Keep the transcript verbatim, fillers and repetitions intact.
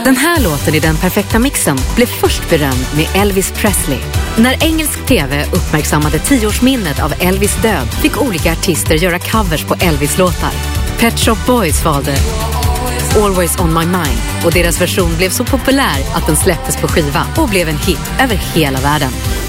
Den här låten i den perfekta mixen blev först berömd med Elvis Presley. När engelsk tv uppmärksammade tioårsminnet av Elvis död fick olika artister göra covers på Elvis-låtar. Pet Shop Boys valde Always on my mind och deras version blev så populär att den släpptes på skiva och blev en hit över hela världen.